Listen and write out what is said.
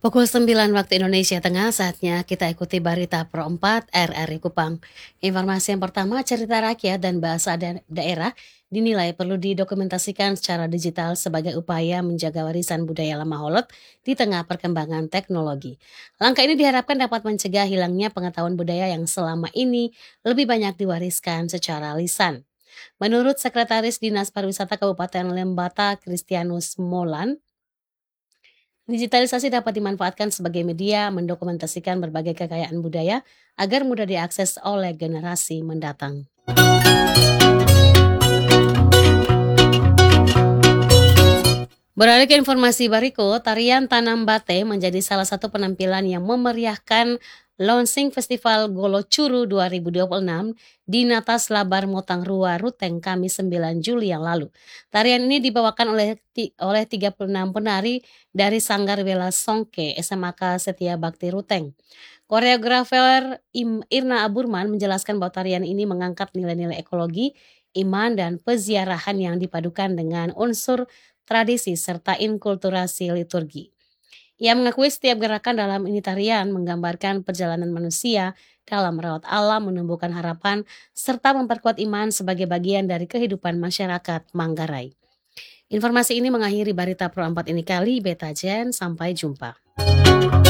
Pukul 9 waktu Indonesia Tengah, saatnya kita ikuti Berita Pro 4 RRI Kupang. Informasi yang pertama, cerita rakyat dan bahasa daerah dinilai perlu didokumentasikan secara digital sebagai upaya menjaga warisan budaya lama Holot di tengah perkembangan teknologi. Langkah ini diharapkan dapat mencegah hilangnya pengetahuan budaya yang selama ini lebih banyak diwariskan secara lisan. Menurut Sekretaris Dinas Pariwisata Kabupaten Lembata, Kristianus Molan, digitalisasi dapat dimanfaatkan sebagai media mendokumentasikan berbagai kekayaan budaya agar mudah diakses oleh generasi mendatang. Beralih ke informasi berikut, tarian Tanam Bate menjadi salah satu penampilan yang memeriahkan launching Festival Golocuru 2026 di Natas Labar Motangrua Ruteng Kamis 9 Juli yang lalu. Tarian ini dibawakan oleh 36 penari dari Sanggar Wela Songke SMAK Setia Bakti Ruteng. Koreografer Irna Aburman menjelaskan bahwa tarian ini mengangkat nilai-nilai ekologi, iman, dan peziarahan yang dipadukan dengan unsur tradisi serta inkulturasi liturgi. Ia mengakui setiap gerakan dalam ini tarian menggambarkan perjalanan manusia dalam merawat alam, menumbuhkan harapan, serta memperkuat iman sebagai bagian dari kehidupan masyarakat Manggarai. Informasi ini mengakhiri Berita Pro 4 ini kali, Beta Jen, sampai jumpa.